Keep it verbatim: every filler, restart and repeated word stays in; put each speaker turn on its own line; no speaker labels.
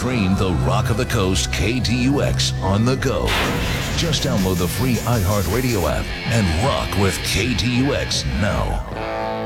stream the Rock of the Coast K T U X on the go. Just download the free iHeartRadio app and rock with K T U X now.